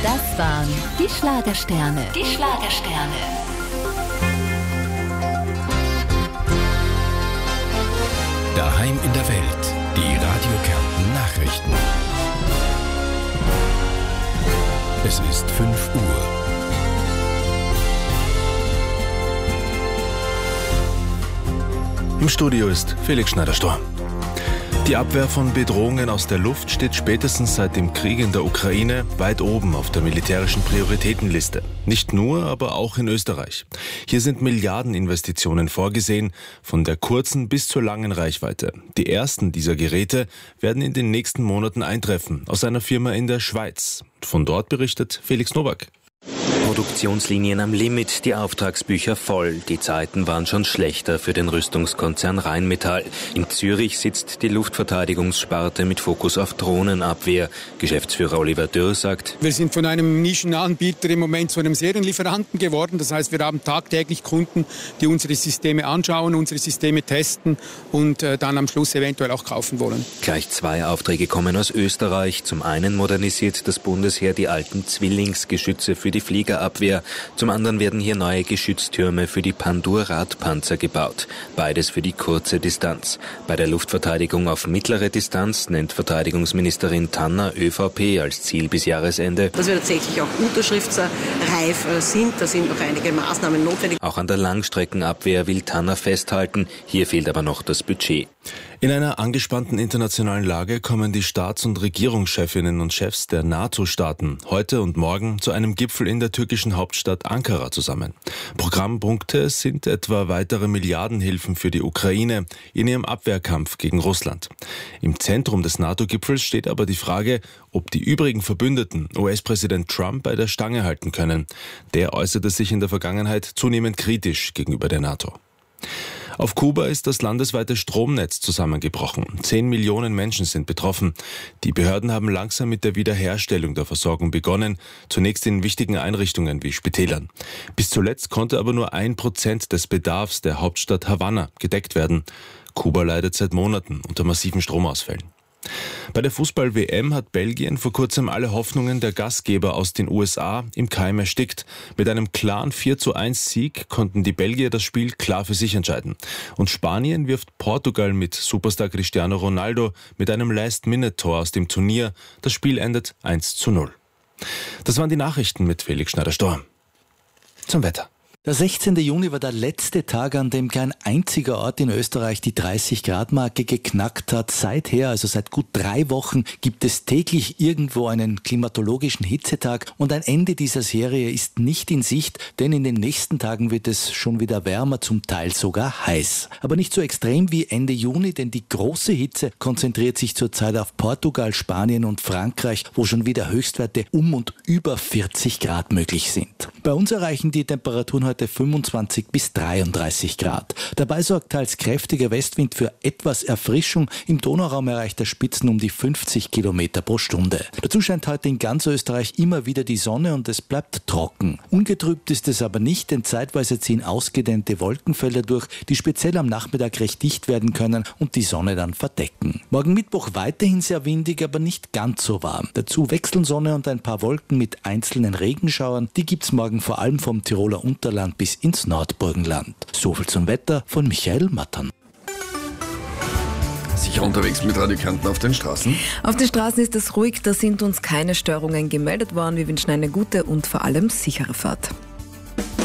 Das waren die Schlagersterne. Die Schlagersterne. Daheim in der Welt. Die Radio Kärnten Nachrichten. Es ist 5 Uhr. Im Studio ist Felix Schneider-Storr. Die Abwehr von Bedrohungen aus der Luft steht spätestens seit dem Krieg in der Ukraine weit oben auf der militärischen Prioritätenliste. Nicht nur, aber auch in Österreich. Hier sind Milliardeninvestitionen vorgesehen, von der kurzen bis zur langen Reichweite. Die ersten dieser Geräte werden in den nächsten Monaten eintreffen, aus einer Firma in der Schweiz. Von dort berichtet Felix Nowak. Produktionslinien am Limit, die Auftragsbücher voll. Die Zeiten waren schon schlechter für den Rüstungskonzern Rheinmetall. In Zürich sitzt die Luftverteidigungssparte mit Fokus auf Drohnenabwehr. Geschäftsführer Oliver Dürr sagt: Wir sind von einem Nischenanbieter im Moment zu einem Serienlieferanten geworden. Das heißt, wir haben tagtäglich Kunden, die unsere Systeme anschauen, unsere Systeme testen und dann am Schluss eventuell auch kaufen wollen. Gleich 2 Aufträge kommen aus Österreich. Zum einen modernisiert das Bundesheer die alten Zwillingsgeschütze für die Fliegerabwehr. Zum anderen werden hier neue Geschütztürme für die Pandur-Radpanzer gebaut. Beides für die kurze Distanz. Bei der Luftverteidigung auf mittlere Distanz nennt Verteidigungsministerin Tanner ÖVP als Ziel bis Jahresende, dass wir tatsächlich auch unterschriftsreif sind. Da sind noch einige Maßnahmen notwendig. Auch an der Langstreckenabwehr will Tanner festhalten. Hier fehlt aber noch das Budget. In einer angespannten internationalen Lage kommen die Staats- und Regierungschefinnen und Chefs der NATO-Staaten heute und morgen zu einem Gipfel in der türkischen Hauptstadt Ankara zusammen. Programmpunkte sind etwa weitere Milliardenhilfen für die Ukraine in ihrem Abwehrkampf gegen Russland. Im Zentrum des NATO-Gipfels steht aber die Frage, ob die übrigen Verbündeten US-Präsident Trump bei der Stange halten können. Der äußerte sich in der Vergangenheit zunehmend kritisch gegenüber der NATO. Auf Kuba ist das landesweite Stromnetz zusammengebrochen. 10 Millionen Menschen sind betroffen. Die Behörden haben langsam mit der Wiederherstellung der Versorgung begonnen, zunächst in wichtigen Einrichtungen wie Spitälern. Bis zuletzt konnte aber nur 1% des Bedarfs der Hauptstadt Havanna gedeckt werden. Kuba leidet seit Monaten unter massiven Stromausfällen. Bei der Fußball-WM hat Belgien vor kurzem alle Hoffnungen der Gastgeber aus den USA im Keim erstickt. Mit einem klaren 4:1-Sieg konnten die Belgier das Spiel klar für sich entscheiden. Und Spanien wirft Portugal mit Superstar Cristiano Ronaldo mit einem Last-Minute-Tor aus dem Turnier. Das Spiel endet 1:0. Das waren die Nachrichten mit Felix Schneider-Storr. Zum Wetter. Der 16. Juni war der letzte Tag, an dem kein einziger Ort in Österreich die 30-Grad-Marke geknackt hat. Seither, also seit gut 3 Wochen, gibt es täglich irgendwo einen klimatologischen Hitzetag und ein Ende dieser Serie ist nicht in Sicht, denn in den nächsten Tagen wird es schon wieder wärmer, zum Teil sogar heiß. Aber nicht so extrem wie Ende Juni, denn die große Hitze konzentriert sich zurzeit auf Portugal, Spanien und Frankreich, wo schon wieder Höchstwerte um und über 40 Grad möglich sind. Bei uns erreichen die Temperaturen heute 25 bis 33 Grad. Dabei sorgt teils kräftiger Westwind für etwas Erfrischung. Im Donauraum erreicht er Spitzen um die 50 Kilometer pro Stunde. Dazu scheint heute in ganz Österreich immer wieder die Sonne und es bleibt trocken. Ungetrübt ist es aber nicht, denn zeitweise ziehen ausgedehnte Wolkenfelder durch, die speziell am Nachmittag recht dicht werden können und die Sonne dann verdecken. Morgen Mittwoch weiterhin sehr windig, aber nicht ganz so warm. Dazu wechseln Sonne und ein paar Wolken mit einzelnen Regenschauern. Die gibt's morgen vor allem vom Tiroler Unterland bis ins Nordburgenland. Soviel zum Wetter von Michael Mattern. Sicher unterwegs mit Radio Kärnten auf den Straßen? Auf den Straßen ist es ruhig, da sind uns keine Störungen gemeldet worden. Wir wünschen eine gute und vor allem sichere Fahrt.